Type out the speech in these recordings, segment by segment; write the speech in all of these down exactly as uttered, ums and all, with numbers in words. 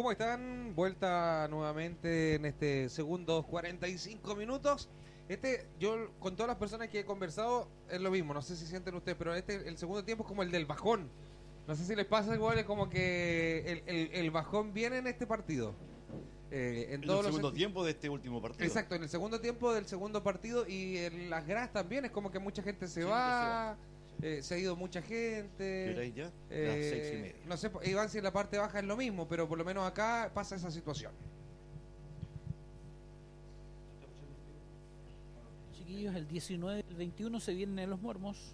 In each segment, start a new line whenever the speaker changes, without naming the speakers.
¿Cómo están? Vuelta nuevamente en este segundo cuarenta y cinco minutos. Este, yo con todas las personas que he conversado es lo mismo, no sé si sienten ustedes, pero este, el segundo tiempo es como el del bajón. No sé si les pasa igual, es como que el, el, el bajón viene en este partido. Eh, en
en
todos
el segundo
los
tiempo de este último partido.
Exacto, en el segundo tiempo del segundo partido y en las gradas también es como que mucha gente se
Sí,
va, eh, se ha ido mucha gente.
¿Qué hora es ya?
Eh,
Las seis y media.
No sé, Iván, si en la parte baja es lo mismo, pero por lo menos acá pasa esa situación.
Chiquillos, el diecinueve y el veintiuno se vienen en Los Muermos.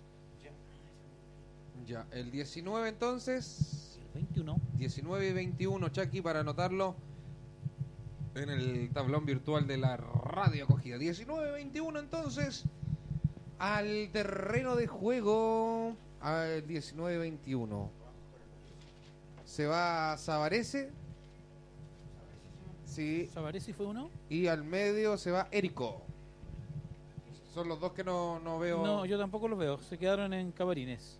Ya, el diecinueve entonces.
El veintiuno.
diecinueve y veintiuno, Chucky, para anotarlo en el tablón virtual de la radio acogida. diecinueve y veintiuno entonces al terreno de juego. Al diecinueve y veintiuno se va Sabarese. Sí.
¿Sabaresi fue uno?
Y al medio se va Érico. Son los dos que no, no veo.
No, yo tampoco los veo. Se quedaron en Camarines.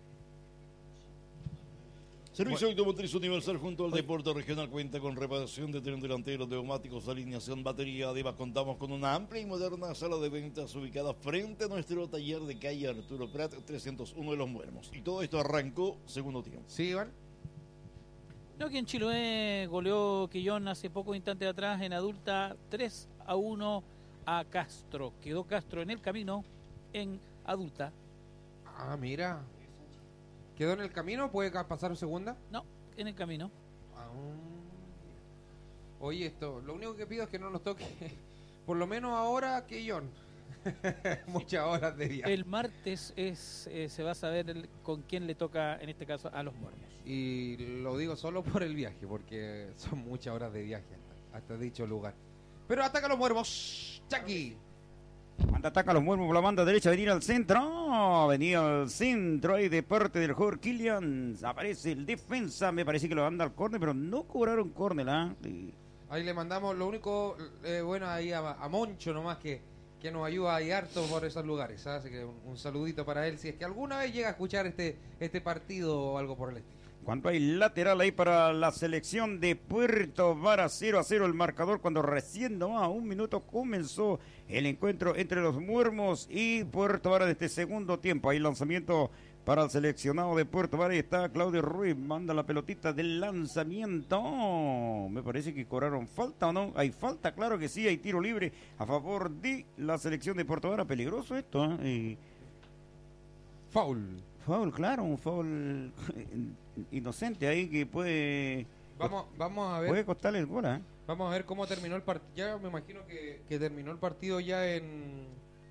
Servicio Automotriz Universal junto al Deporte Regional cuenta con reparación de tren delantero, neumáticos, alineación, batería. Además contamos con una amplia y moderna sala de ventas ubicada frente a nuestro taller de calle Arturo Prat trescientos uno de Los Muermos. Y todo esto arrancó segundo tiempo.
Sí, Iván.
No, que en Chiloé goleó Quillón hace pocos instantes atrás en adulta tres a uno a Castro. Quedó Castro en el camino en adulta.
Ah, mira. ¿Quedó en el camino? ¿Puede pasar segunda?
No, en el camino.
Ah, oye, esto, lo único que pido es que no nos toque, por lo menos ahora, que John. Muchas horas de viaje.
El martes es eh, se va a saber el, con quién le toca, en este caso, a Los Muermos.
Y lo digo solo por el viaje, porque son muchas horas de viaje hasta, hasta dicho lugar. Pero ataca a Los Muermos, Chucky.
Cuando ataca a Los Muermos por la banda derecha, venir al centro, venía al centro ahí de parte del jugador Killian, aparece el defensa, me parece que lo anda al córner, pero no cobraron córner, ¿ah? ¿eh?
Ahí le mandamos lo único, eh, bueno, ahí a, a Moncho nomás que, que nos ayuda ahí harto por esos lugares, ¿sabes? Así que un, un saludito para él, si es que alguna vez llega a escuchar este, este partido o algo por el estilo.
Cuando hay lateral ahí para la selección de Puerto Vara, cero a cero el marcador cuando recién nomás un minuto comenzó el encuentro entre Los Muermos y Puerto Vara de este segundo tiempo. Hay lanzamiento para el seleccionado de Puerto Vara y está Claudio Ruiz, manda la pelotita del lanzamiento. Me parece que cobraron falta, ¿o no? Hay falta, claro que sí, hay tiro libre a favor de la selección de Puerto Vara. Peligroso esto, ¿eh? Y...
Foul.
Foul, claro, un foul inocente ahí que puede
Vamos, vamos a ver.
puede costarle el gol, ¿eh?
Vamos a ver cómo terminó el partido. Ya me imagino que, que terminó el partido ya en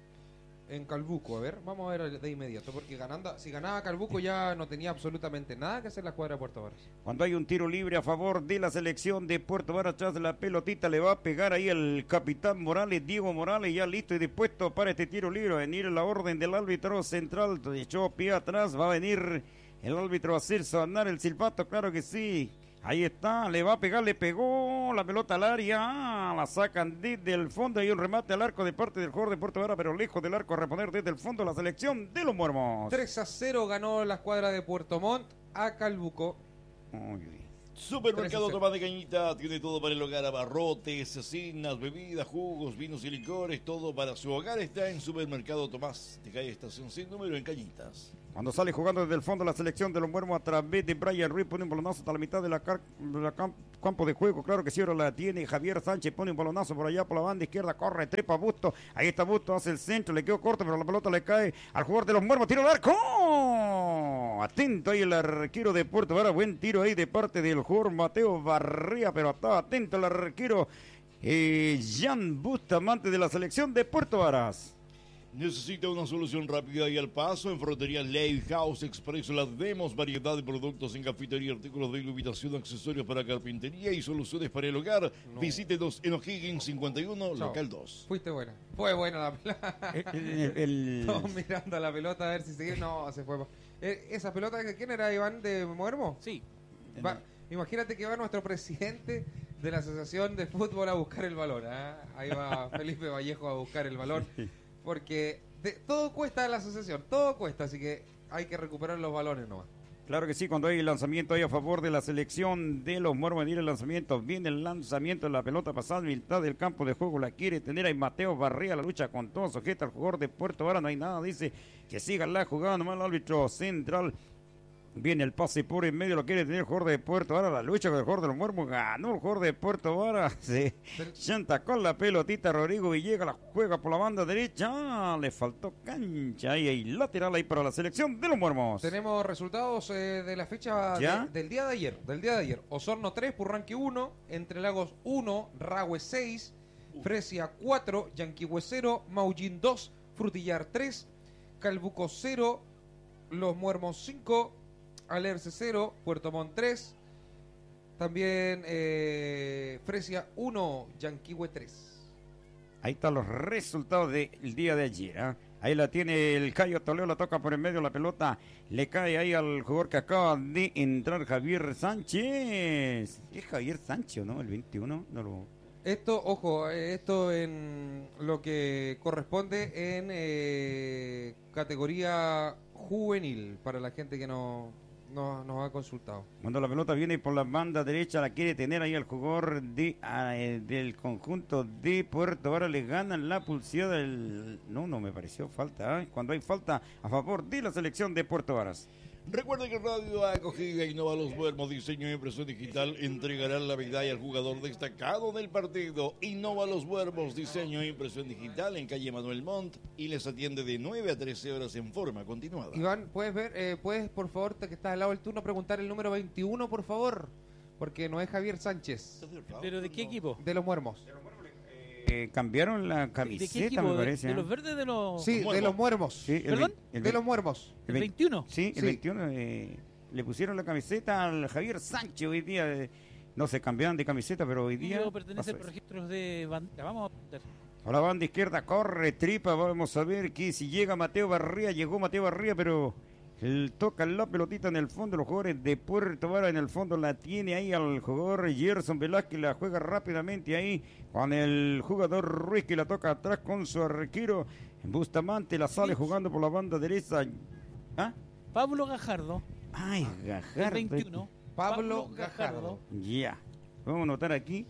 en Calbuco. A ver, vamos a ver de inmediato, porque ganando, si ganaba Calbuco ya no tenía absolutamente nada que hacer la cuadra de Puerto Varas.
Cuando hay un tiro libre a favor de la selección de Puerto Varas, atrás de la pelotita le va a pegar ahí el capitán Morales, Diego Morales, ya listo y dispuesto para este tiro libre. Va a venir la orden del árbitro central, echó pie atrás, va a venir el árbitro a hacer sonar el silbato, claro que sí. Ahí está, le va a pegar, le pegó la pelota al área, la sacan desde el fondo, hay un remate al arco de parte del jugador de Puerto Vara, pero lejos del arco a reponer desde el fondo la selección de Los Muermos.
tres a cero ganó la escuadra de Puerto Montt a Calbuco.
Uy, uy.
Supermercado Tomás de Cañita tiene todo para el hogar, abarrotes, cecinas, bebidas, jugos, vinos y licores, todo para su hogar está en Supermercado Tomás de Calle Estación sin número en Cañitas.
Cuando sale jugando desde el fondo la selección de Los Muermos a través de Brian Ruiz, pone un balonazo hasta la mitad de la, car de la camp campo de juego, claro que sí, ahora la tiene Javier Sánchez, pone un balonazo por allá por la banda izquierda, corre, trepa Busto, ahí está Busto, hace el centro, le quedó corto, pero la pelota le cae al jugador de Los Muermos, tiro al arco, atento ahí el arquero de Puerto Vara, buen tiro ahí de parte del jugador Mateo Barría, pero estaba atento el arquero eh, Jan Bustamante de la selección de Puerto Varas.
Necesita una solución rápida y al paso. En Frutería Lighthouse Express la demos variedad de productos en cafetería, artículos de iluminación, accesorios para carpintería y soluciones para el hogar.
No.
Visítenos en O'Higgins cincuenta y uno,
Chao.
local dos.
Fuiste buena. Fue buena la pelota.
El, el, el...
Todos mirando a la pelota a ver si seguía. No, se fue. Eh, ¿Esa pelota, ¿quién era, Iván, de Muermo?
Sí.
Va, imagínate que va nuestro presidente de la Asociación de Fútbol a buscar el balón. ¿eh? Ahí va Felipe Vallejo a buscar el balón. Porque de, todo cuesta en la asociación, todo cuesta, así que hay que recuperar los balones nomás.
Claro que sí, cuando hay lanzamiento ahí a favor de la selección de los Muermos, viene el lanzamiento, viene el lanzamiento de la pelota pasada, mitad del campo de juego, la quiere tener ahí Mateo Barría, la lucha con todo, sujeta al jugador de Puerto Vara, no hay nada, dice que siga la jugada, nomás el árbitro central. Viene el pase por en medio, lo quiere tener el jugador de Puerto Vara, la lucha con el jugador de los Muermos, ganó el jugador de Puerto Vara, se chanta con la pelotita, Rodrigo Villegas la juega por la banda derecha, ah, le faltó cancha ahí, ahí lateral ahí para la selección de los Muermos.
Tenemos resultados eh, de la fecha
¿Ya?
de- del día de ayer, del día de ayer. Osorno tres, Purranque uno, Entre Lagos uno, Rahue seis, Fresia cuatro, Yanquihue cero, Maullín dos, Frutillar tres, Calbuco cero, Los Muermos cinco, Alerce cero, Puerto Montt tres, también eh, Fresia uno, Yanquihue tres.
Ahí están los resultados del día de ayer. ¿eh? Ahí la tiene el Cayo Toledo, la toca por en medio, la pelota le cae ahí al jugador que acaba de entrar, Javier Sánchez. ¿Es Javier Sánchez o no? El veintiuno, no lo...
Esto, ojo, eh, esto en lo que corresponde en eh, categoría juvenil, para la gente que no, no nos ha consultado.
Cuando la pelota viene por la banda derecha, la quiere tener ahí el jugador de, ah, eh, del conjunto de Puerto Vara, le ganan la pulseada del... No, no me pareció falta, ¿eh? Cuando hay falta a favor de la selección de Puerto Varas.
Recuerden que Radio Acogida Innova Los Muermos Diseño e Impresión Digital entregarán la medalla al jugador destacado del partido. Innova Los Muermos Diseño e Impresión Digital en calle Manuel Montt y les atiende de nueve a trece horas en forma continuada.
Iván, ¿puedes ver, eh, puedes por favor, te que estás al lado del turno, preguntar el número veintiuno, por favor? Porque no es Javier Sánchez,
¿Pero de qué equipo?
de los Muermos.
Eh, cambiaron la
¿De qué
camiseta,
equipo?
me
¿De,
parece.
de
¿eh?
los verdes de los...?
Sí, de
Muermos.
los Muermos.
Sí, el
¿Perdón?
vein- el
De
vein-
los Muermos.
¿El
vein-
veintiuno?
Sí, el
Sí.
veintiuno eh, le pusieron la camiseta al Javier Sánchez hoy día. eh, no se cambiaban de camiseta, pero hoy día...
Yo pertenece a
pasó eso.
registros de bandera. Vamos a ver.
A la banda izquierda corre Tripa, vamos a ver que si llega Mateo Barría, llegó Mateo Barría, pero él toca la pelotita en el fondo, los jugadores de Puerto Vara en el fondo la tiene ahí al jugador Gerson Velázquez, la juega rápidamente ahí con el jugador Ruiz que la toca atrás con su arquero Bustamante, la sale jugando por la banda derecha. ¿Ah?
Pablo Gajardo,
Ay,
el
Gajardo.
veintiuno.
Pablo Gajardo.
Ya, vamos a notar aquí.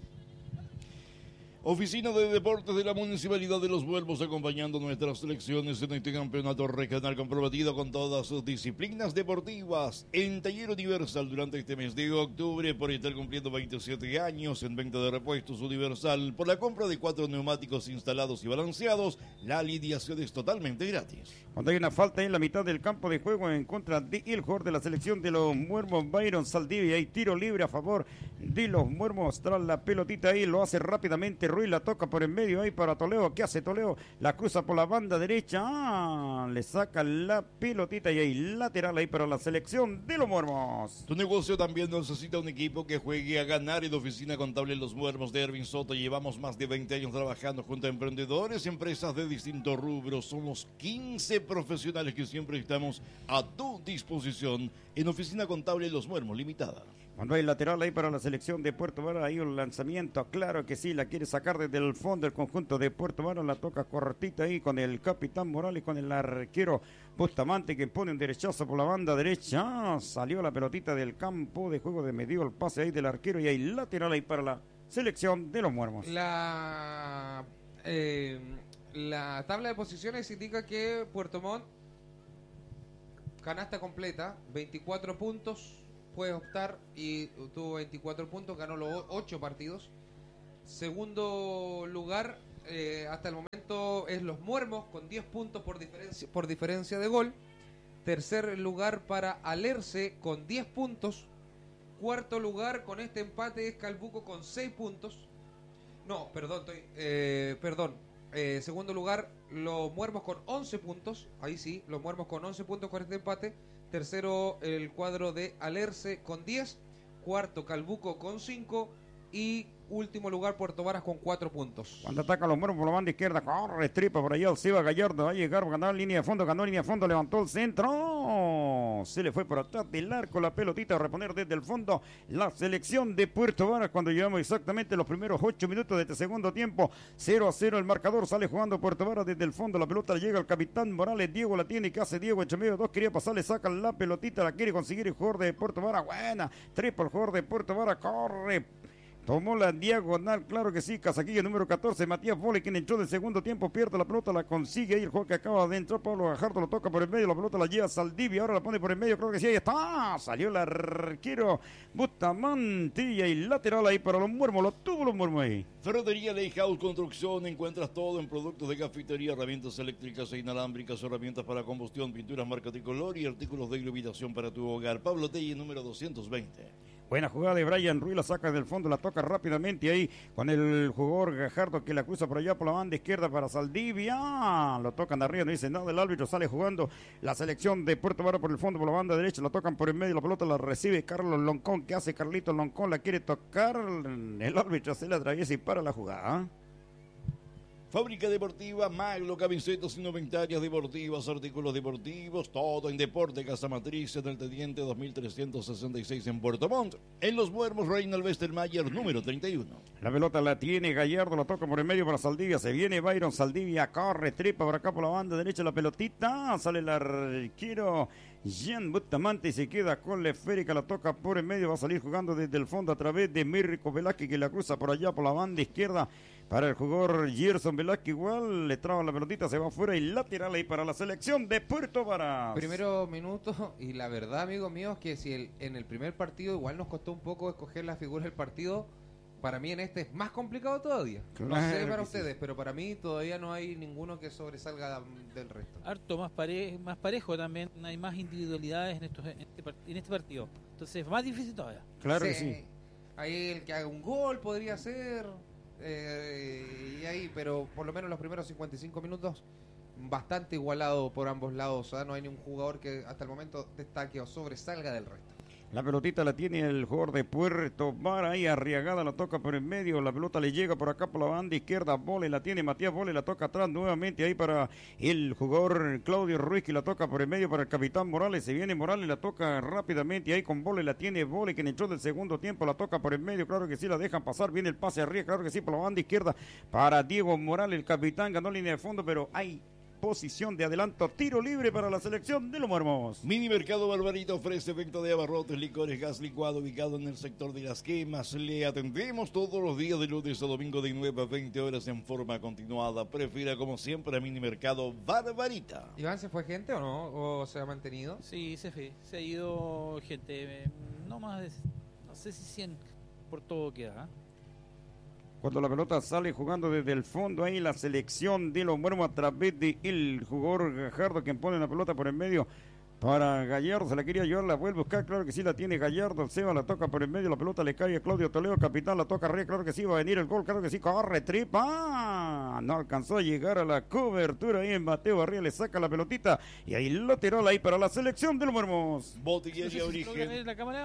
Oficina de Deportes de la Municipalidad de Los Muermos acompañando nuestras selecciones en este campeonato regional comprometido con todas sus disciplinas deportivas en Taller Universal durante este mes de octubre por estar cumpliendo veintisiete años en venta de repuestos Universal. Por la compra de cuatro neumáticos instalados y balanceados, la alineación es totalmente gratis.
Cuando hay una falta en la mitad del campo de juego en contra de el jugador de la selección de los Muermos, Byron Saldivia, y tiro libre a favor de los Muermos. Tras la pelotita ahí, lo hace rápidamente Ruiz, la toca por en medio ahí para Toledo. ¿Qué hace Toledo? La cruza por la banda derecha. Ah, le saca la pelotita y ahí lateral ahí para la selección de los Muermos.
Tu negocio también necesita un equipo que juegue a ganar. En Oficina Contable Los Muermos de Ervin Soto llevamos más de veinte años trabajando junto a emprendedores, empresas de distintos rubros. Somos quince profesionales que siempre estamos a tu disposición en Oficina Contable Los Muermos Limitada.
Cuando hay lateral ahí para la selección de Puerto Vara, ahí un lanzamiento, claro que sí, la quiere sacar desde el fondo del conjunto de Puerto Vara, la toca cortita ahí con el capitán Morales, con el arquero Bustamante que pone un derechazo por la banda derecha. Ah, salió la pelotita del campo de juego, de medio el pase ahí del arquero y hay lateral ahí para la selección de los Muermos.
La, eh, la tabla de posiciones indica que Puerto Montt, canasta completa, veinticuatro puntos, puede optar y tuvo veinticuatro puntos, ganó los ocho partidos. Segundo lugar, eh, hasta el momento, es los Muermos con diez puntos por diferencia, por diferencia de gol. Tercer lugar para Alerce con diez puntos. Cuarto lugar con este empate es Calbuco con seis puntos. No, perdón, estoy, eh, perdón. Eh, segundo lugar, los Muermos con once puntos. Ahí sí, los Muermos con once puntos con este empate. Tercero, el cuadro de Alerce con diez. Cuarto, Calbuco con cinco. Y último lugar, Puerto Varas con cuatro puntos.
Cuando ataca a los Muermos por la banda izquierda, corre Tripa por allá, Alciba Gallardo va a llegar, va a ganar línea de fondo, ganó línea de fondo, levantó el centro, muermo. Se le fue por atrás del arco la pelotita a reponer desde el fondo la selección de Puerto Varas cuando llevamos exactamente los primeros ocho minutos de este segundo tiempo. cero a cero el marcador, sale jugando Puerto Varas desde el fondo, la pelota le llega al capitán Morales, Diego la tiene, ¿qué hace Diego? Entre medio dos quería pasar, le saca la pelotita, la quiere conseguir el jugador de Puerto Varas, buena, triple el jugador de Puerto Varas, corre. Tomó la diagonal, claro que sí, casaquilla número catorce, Matías Vole, quien entró del segundo tiempo, pierde la pelota, la consigue ahí el juego que acaba de entrar, Pablo Gajardo lo toca por el medio, la pelota la lleva Saldivia, ahora la pone por el medio, creo que sí, ahí está, salió el arquero Bustamante y hay lateral ahí para los muermos, lo tuvo los muermos ahí.
Ferretería Leyhouse Construcción, encuentras todo en productos de cafetería, herramientas eléctricas e inalámbricas, herramientas para combustión, pinturas marca tricolor y artículos de iluminación para tu hogar. Pablo Telle, número doscientos veinte.
Buena jugada de Brian Ruiz, la saca del fondo, la toca rápidamente ahí con el jugador Gajardo que la cruza por allá por la banda izquierda para Saldivia. Lo tocan de arriba, no dice nada, el árbitro sale jugando la selección de Puerto Vara por el fondo, por la banda derecha, la tocan por el medio, la pelota la recibe Carlos Loncón. ¿Qué hace Carlitos Loncón? La quiere tocar, el árbitro se la atraviesa y para la jugada.
Fábrica Deportiva Maglo, camisetas indumentarias deportivas, artículos deportivos, todo en deporte, Casa Matriz, en el Teniente dos mil trescientos sesenta y seis en Puerto Montt. En Los Muermos, Reinald Westermayer, número treinta y uno.
La pelota la tiene Gallardo, la toca por el medio para Saldivia, se viene Byron Saldivia, corre, tripa por acá por la banda derecha, la pelotita, sale el arquero Jean Bustamante y se queda con la esférica, la toca por el medio, va a salir jugando desde el fondo a través de Mirko Velázquez que la cruza por allá por la banda izquierda. Para el jugador Gerson Velázquez igual, le traba la pelotita, se va afuera y lateral ahí para la selección de Puerto Varas.
Primero minuto y la verdad, amigos míos, que si el, en el primer partido igual nos costó un poco escoger la figura del partido, para mí en este es más complicado todavía.
Claro,
no sé para
que
ustedes,
sí.
pero para mí todavía no hay ninguno que sobresalga del resto.
Harto más, pare, más parejo también, hay más individualidades en, estos, en, este, part- en este partido. Entonces es más difícil todavía.
Claro que sí.
Ahí el que haga un gol podría ser... Eh, y ahí, pero por lo menos los primeros cincuenta y cinco minutos bastante igualado por ambos lados, ¿eh? No hay ningún jugador que hasta el momento destaque o sobresalga del resto.
La pelotita la tiene el jugador de Puerto Varas, ahí Arriagada la toca por el medio, la pelota le llega por acá por la banda izquierda, Vole la tiene, Matías Vole la toca atrás nuevamente ahí para el jugador Claudio Ruiz que la toca por el medio para el capitán Morales, se viene Morales, la toca rápidamente ahí con Vole, la tiene Vole que entró del segundo tiempo, la toca por el medio, claro que sí, la dejan pasar, viene el pase arriba, claro que sí, por la banda izquierda para Diego Morales, el capitán ganó línea de fondo, pero hay posición de adelanto, tiro libre para la selección de los Muermos.
Mini Mercado Barbarita ofrece venta de abarrotes, licores, gas licuado ubicado en el sector de las quemas. Le atendemos todos los días de lunes a domingo de nueve a veinte horas en forma continuada. Prefiera como siempre a Mini Mercado Barbarita.
Iván, ¿se fue gente o no? ¿O se ha mantenido?
Sí, se, fue, se ha ido gente, eh, no más de, no sé si cien por todo queda. ¿eh?
Cuando la pelota sale jugando desde el fondo ahí la selección de los Muermos a través de el jugador Gajardo quien pone la pelota por el medio para Gallardo, se la quería llevar, la vuelve a buscar, claro que sí la tiene Gallardo, Seba la toca por el medio, la pelota le cae a Claudio Toledo, capitán la toca arriba, claro que sí, va a venir el gol, claro que sí, corre, tripa, no alcanzó a llegar a la cobertura ahí en Mateo Barría, le saca la pelotita y ahí lateral ahí para la selección de los Muermos.
Botillería
No sé si logran ver
Origen.
la cámara.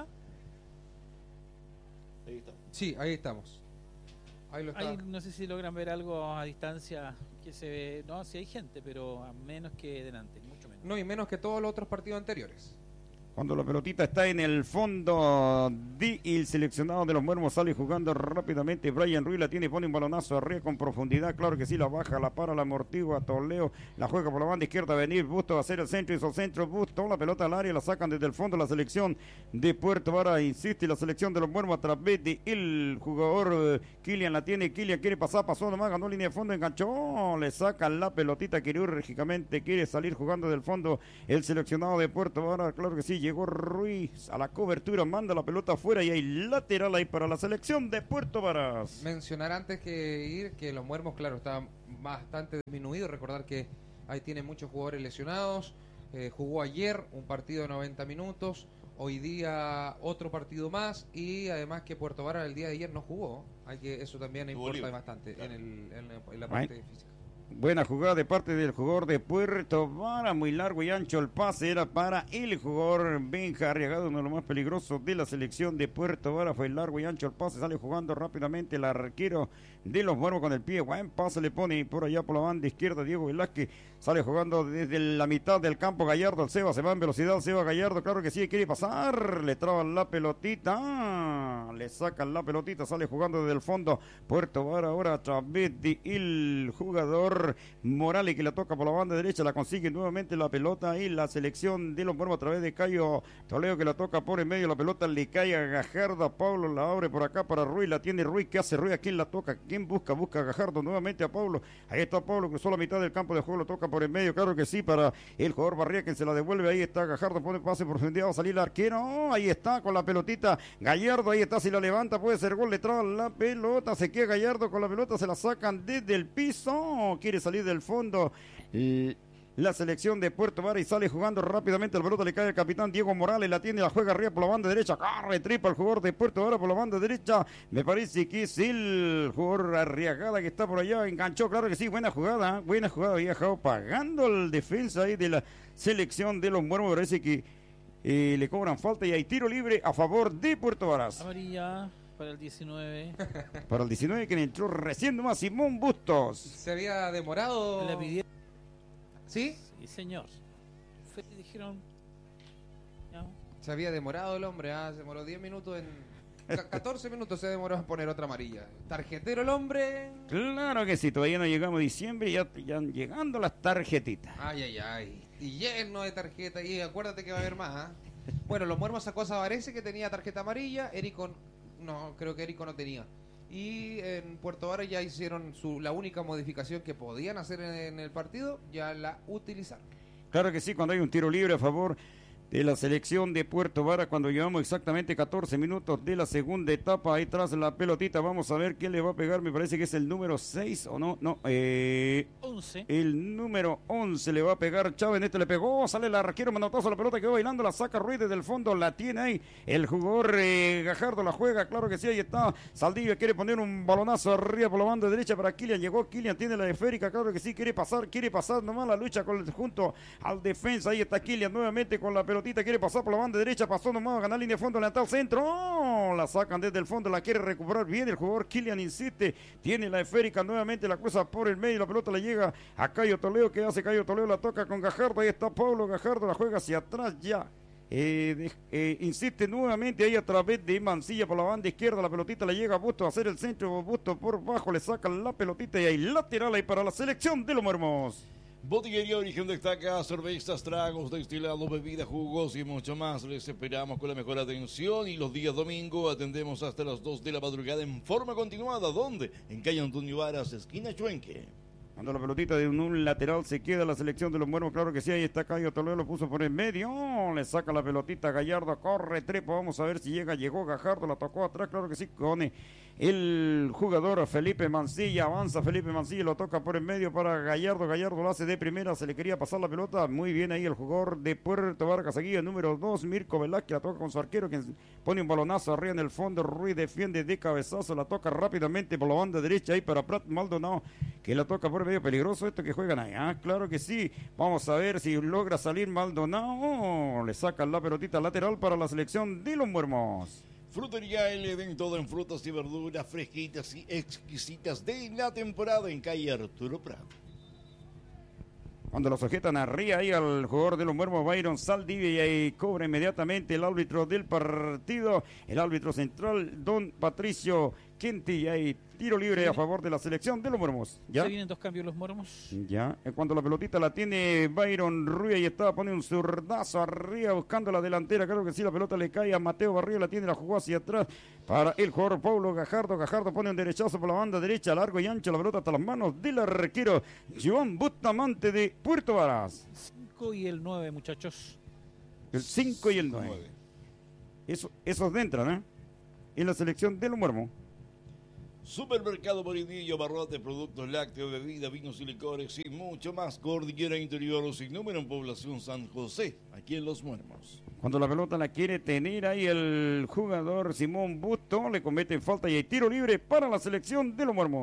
Ahí está.
Sí, ahí estamos. Ahí lo está.
Ahí no sé si logran ver algo a distancia que se ve, no, sí hay gente, pero a menos que delante, mucho menos.
No, y menos que todos los otros partidos anteriores.
Cuando la pelotita está en el fondo de el seleccionado de los Muermos sale jugando rápidamente. Brian Ruiz la tiene, pone un balonazo arriba con profundidad. Claro que sí, la baja, la para, la amortigua. Toleo la juega por la banda izquierda. Venir Busto va a hacer el centro, hizo el centro. Busto, la pelota al área, la sacan desde el fondo la selección de Puerto Vara. Insiste la selección de los Muermos a través de el jugador eh, Kilian la tiene. Kilian quiere pasar, pasó nomás, ganó línea de fondo, enganchó. Le sacan la pelotita quirúrgicamente. Quiere salir jugando del fondo el seleccionado de Puerto Vara. Claro que sí, llegó Ruiz a la cobertura, manda la pelota afuera y hay lateral ahí para la selección de Puerto Varas.
Mencionar antes que ir que los Muermos, claro, estaban bastante disminuidos. Recordar que ahí tiene muchos jugadores lesionados. Eh, jugó ayer un partido de noventa minutos. Hoy día otro partido más. Y además que Puerto Varas el día de ayer no jugó. Hay que Eso también
Jugó
importa
libre.
bastante
Claro.
en, el, en, la, en la
Right.
parte física.
Buena jugada de parte del jugador de Puerto Vara, muy largo y ancho el pase, era para el jugador Benja Arriagado, uno de los más peligrosos de la selección de Puerto Vara, fue largo y ancho el pase, sale jugando rápidamente el arquero de los Muermos con el pie, buen pase le pone por allá por la banda izquierda Diego Velázquez, sale jugando desde la mitad del campo Gallardo, el Seba se va en velocidad, Seba Gallardo, claro que sí, quiere pasar, le traban la pelotita, le sacan la pelotita, sale jugando desde el fondo Puerto Vara, ahora a través de el jugador Morales que la toca por la banda derecha, la consigue nuevamente la pelota y la selección de los Muermos a través de Cayo Toledo que la toca por en medio, la pelota le cae a Gajardo, Pablo la abre por acá para Ruiz, la tiene Ruiz, ¿qué hace Ruiz? ¿A quién la toca? ¿Quién busca? Busca a Gajardo nuevamente a Pablo, ahí está Pablo, cruzó la mitad del campo de juego, lo toca por en medio, claro que sí, para el jugador Barría que se la devuelve, ahí está Gajardo, pone pase por profundidad, va a salir el arquero, ahí está con la pelotita Gallardo, ahí está, si la levanta puede ser gol, le traban la pelota, se queda Gallardo con la pelota, se la sacan desde el piso, quiere salir del fondo la selección de Puerto Vara y sale jugando rápidamente, la pelota le cae al capitán Diego Morales, la tiene, la juega arriba por la banda derecha, corre, tripa el jugador de Puerto Vara por la banda derecha, me parece que es el jugador Arriagada que está por allá, enganchó, claro que sí, buena jugada, buena jugada, había dejado pagando el defensa ahí de la selección de los Muermos, parece que eh, le cobran falta y hay tiro libre a favor de Puerto Varas.
Amarilla para el diecinueve.
Para el diecinueve que entró recién nomás Simón Bustos.
Se había demorado.
Le pidieron.
¿Sí?
Sí, señor. Fue, dijeron. No.
Se había demorado el hombre, ¿ah? Se demoró diez minutos en. catorce minutos se demoró en poner otra amarilla. Tarjetero el hombre.
Claro que sí, todavía no llegamos a diciembre y ya están llegando las tarjetitas.
Ay, ay, ay. Y lleno de tarjetas. Y acuérdate que va a haber más, ¿ah? Bueno, los Muermos sacó a Sabarese que tenía tarjeta amarilla. Erico. No, creo que Erico no tenía. Y en Puerto Vara ya hicieron su, la única modificación que podían hacer en, en el partido, ya la utilizaron.
Claro que sí, cuando hay un tiro libre a favor de la selección de Puerto Vara, cuando llevamos exactamente catorce minutos de la segunda etapa, ahí tras la pelotita, vamos a ver quién le va a pegar, me parece que es el número seis, o no, no, eh,
once.
El número once le va a pegar Chávez, en este le pegó, sale el arquero, manotazo, la pelota quedó bailando, la saca Ruiz desde el fondo, la tiene ahí, el jugador eh, Gajardo la juega, claro que sí, ahí está, Saldivia quiere poner un balonazo arriba por la banda derecha para Kilian, llegó Kilian, tiene la esférica, claro que sí, quiere pasar, quiere pasar nomás la lucha con el, junto al defensa, ahí está Kilian nuevamente con la pelota, quiere pasar por la banda derecha, pasó nomás a ganar línea de fondo, levantar al centro, ¡oh! La sacan desde el fondo, la quiere recuperar bien el jugador, Kilian insiste, tiene la esférica nuevamente, la cruza por el medio, la pelota le llega a Cayo Toledo, que hace Cayo Toledo, la toca con Gajardo, ahí está Pablo Gajardo, la juega hacia atrás ya. Eh, de, eh, insiste nuevamente ahí a través de Mancilla por la banda izquierda, la pelotita le llega a Busto a hacer el centro, Busto por bajo, le sacan la pelotita y hay lateral ahí para la selección de los Muermos.
Botillería Origen destaca cervezas, tragos, destilados, bebidas, jugos y mucho más. Les esperamos con la mejor atención y los días domingo atendemos hasta las dos de la madrugada en forma continuada. ¿Dónde? En calle Antonio Varas, esquina Chuenque.
Cuando la pelotita de un, un lateral se queda la selección de los Muermos, claro que sí, ahí está Cayo Toledo, lo puso por el medio, le saca la pelotita Gallardo, corre, trepa, vamos a ver si llega, llegó Gajardo, la tocó atrás, claro que sí, con el jugador Felipe Mancilla, avanza Felipe Mancilla, lo toca por el medio para Gallardo, Gallardo lo hace de primera, se le quería pasar la pelota, muy bien ahí el jugador de Puerto Vargas, seguía número dos, Mirko Velázquez, la toca con su arquero, que pone un balonazo arriba en el fondo, Ruiz defiende de cabezazo, la toca rápidamente por la banda derecha ahí para Prat Maldonado, que la toca por medio, peligroso esto que juegan ahí, ah, claro que sí, vamos a ver si logra salir Maldonado, le sacan la pelotita lateral para la selección de los Muermos.
Frutería El Edén, todo en frutas y verduras fresquitas y exquisitas de la temporada en calle Arturo Prado.
Cuando lo sujetan arriba ahí al jugador de los Muermos, Byron Saldivia, y ahí cobra inmediatamente el árbitro del partido, el árbitro central, don Patricio Quinti, y ahí tiro libre
sí,
a favor de la selección de los Muermos. ¿Ya?
Se vienen dos cambios los Muermos.
Ya, cuando la pelotita la tiene Byron Ruiz, y estaba poniendo un zurdazo arriba buscando la delantera, creo que sí, la pelota le cae a Mateo Barrio, la tiene, la jugó hacia atrás para el jugador Paulo Gajardo, Gajardo pone un derechazo por la banda derecha, largo y ancho, la pelota hasta las manos del arquero Joan Bustamante de Puerto Varas.
cinco y el nueve, muchachos.
El cinco y el nueve. Eso, esos de entran, ¿eh? En la selección de los Muermos.
Supermercado Morinillo, barrotes, productos lácteos, bebidas, vinos y licores y mucho más. Cordillera Interior, sin número en población San José, aquí en Los Muermos.
Cuando la pelota la quiere tener ahí el jugador Simón Busto, le comete falta y hay tiro libre para la selección de los Muermos.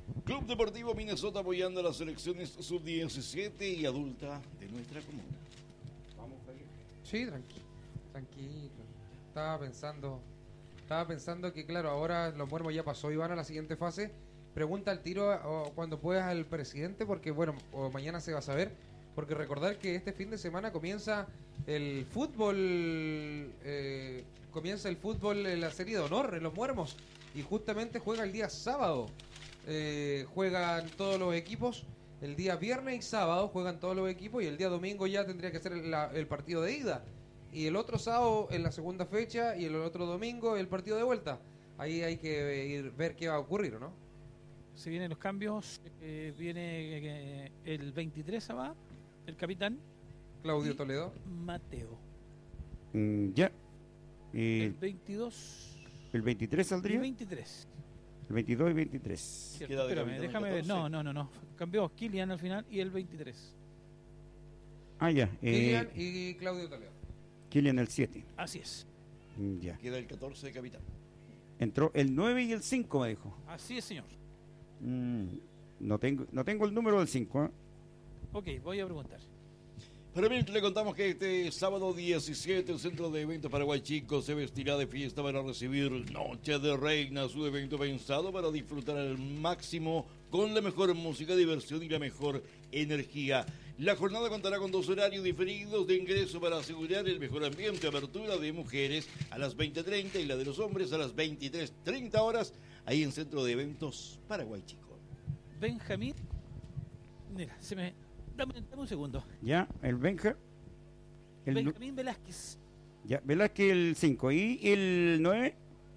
Club Deportivo Minnesota apoyando a las selecciones sub diecisiete y adulta de nuestra comuna.
Sí, tranquilo, tranquilo. Estaba pensando, estaba pensando que claro, ahora los muermos ya pasó y van a la siguiente fase. Pregunta al tiro o cuando puedas al presidente, porque bueno, o mañana se va a saber, porque recordar que este fin de semana comienza el fútbol, eh, comienza el fútbol en la serie de honor en los muermos y justamente juega el día sábado. Eh, juegan todos los equipos. El día viernes y sábado juegan todos los equipos y el día domingo ya tendría que ser el, el partido de ida. Y el otro sábado en la segunda fecha y el otro domingo el partido de vuelta. Ahí hay que ir ver qué va a ocurrir, ¿no?
Se vienen los cambios. Eh, viene eh, el veintitrés va el capitán
Claudio Toledo.
Mateo.
Mm, ya. Y
El veintidós.
el veintitrés
Y
saldría.
veintitrés.
El veintidós y veintitrés.
Cierto,
Queda de
espérame,
capitán el
déjame ver.
catorce.
No, no, no, no. Cambió Kilian al final y el veintitrés.
Ah, ya.
Kilian
Eh,
y Claudio Toledo.
Kilian el siete.
Así es.
Mm, ya.
Queda el catorce de capitán.
Entró el nueve y el cinco, me dijo.
Así es, señor.
Mm, no tengo no tengo el número del cinco. ¿eh?
Ok, voy a preguntar.
Pero bien, le contamos que este sábado diecisiete el Centro de Eventos Paraguay Chico se vestirá de fiesta para recibir Noche de Reina, su evento pensado para disfrutar al máximo con la mejor música, diversión y la mejor energía. La jornada contará con dos horarios diferidos de ingreso para asegurar el mejor ambiente. Apertura de mujeres a las veinte treinta y la de los hombres a las veintitrés treinta horas, ahí en Centro de Eventos Paraguay Chico.
Benjamín. Mira, se me. Dame, dame un segundo.
Ya, el Benja. El nu-
Benjamín Velázquez.
ya, Velázquez el cinco. ¿Y el nueve?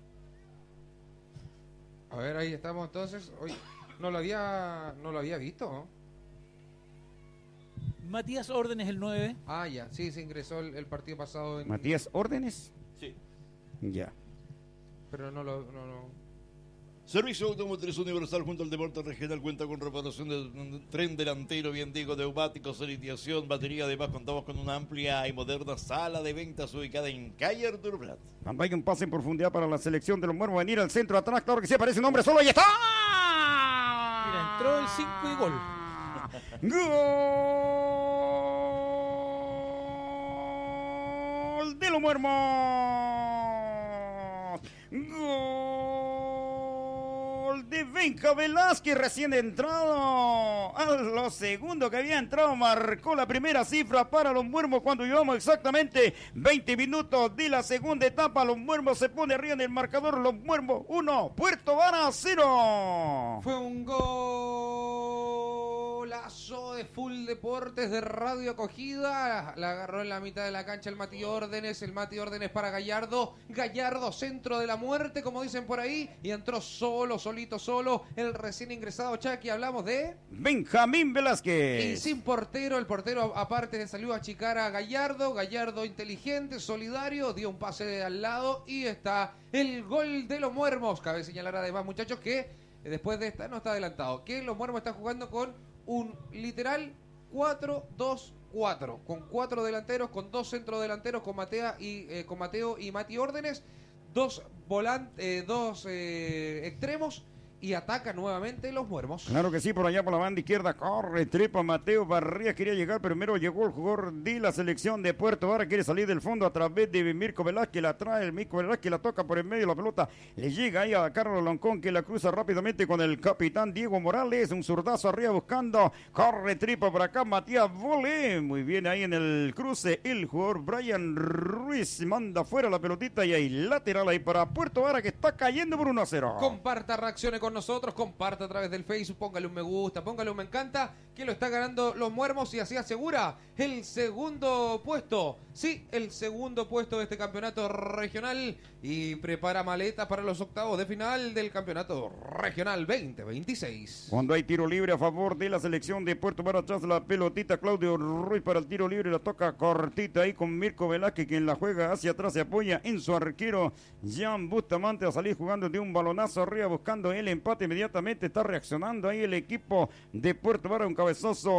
A ver, ahí estamos entonces. Oye, no lo había, no lo había visto, ¿no?
Matías Órdenes el nueve.
Ah, ya, sí, se ingresó el, el partido pasado en,
Matías Órdenes.
Sí.
Ya.
pero no lo, no, no.
Servicio Automotriz Universal junto al Deporte Regional cuenta con reparación del tren delantero, bien digo, neumáticos, sanitización, batería. Además contamos con una amplia y moderna sala de ventas ubicada en calle Arturo Prat.
Cuando hay un pase en profundidad para la selección de los muertos, venir al centro atrás, claro que sí, aparece un hombre solo y está.
Mira, entró el cinco y gol.
Gol de los muertos. Gol de Benja Velázquez, recién entrado. A lo segundo que había entrado, marcó la primera cifra para los muertos cuando llevamos exactamente veinte minutos de la segunda etapa. Los muertos se pone arriba en el marcador. Los muertos uno, Puerto Vara cero.
Fue un golazo de Full Deportes de Radio Acogida. La agarró en la mitad de la cancha el Mati Órdenes. El Mati Órdenes para Gallardo. Gallardo, centro de la muerte, como dicen por ahí. Y entró solo, solito, solo. El recién ingresado Chucky. Hablamos de...
Benjamín
Y
Velázquez.
sin portero, el portero aparte salió a achicar a Gallardo. Gallardo inteligente, solidario, dio un pase de al lado y está el gol de los muermos. Cabe señalar además, muchachos, que eh, después de esta no está adelantado, que los muermos están jugando con un literal cuatro dos cuatro, con cuatro delanteros, con dos centrodelanteros, con Matea y eh, con Mateo y Mati Órdenes, dos volantes, eh, dos eh, extremos. Y ataca nuevamente los muermos.
Claro que sí, por allá por la banda izquierda corre, trepa Mateo Barría, quería llegar, primero llegó el jugador de la selección de Puerto Vara, quiere salir del fondo a través de Mirko Velázquez, la trae el Mirko Velázquez, la toca por el medio de la pelota, le llega ahí a Carlos Loncón que la cruza rápidamente con el capitán Diego Morales, un zurdazo arriba buscando, corre, tripa por acá, Matías Vole, muy bien ahí en el cruce, el jugador Brian Ruiz manda fuera la pelotita y ahí lateral ahí para Puerto Vara que está cayendo por uno a cero.
Comparta, reaccione con nosotros, comparta a través del Facebook, póngale un me gusta, póngale un me encanta, que lo está ganando los muermos y así asegura el segundo puesto, sí, el segundo puesto de este campeonato regional y prepara maletas para los octavos de final del campeonato regional veinte veintiséis.
Cuando hay tiro libre a favor de la selección de Puerto Vara, atrás la pelotita, Claudio Ruiz para el tiro libre, la toca cortita ahí con Mirko Velázquez, quien la juega hacia atrás, se apoya en su arquero Jean Bustamante a salir jugando de un balonazo arriba buscando el empate, inmediatamente está reaccionando ahí el equipo de Puerto Vara, un cabezazo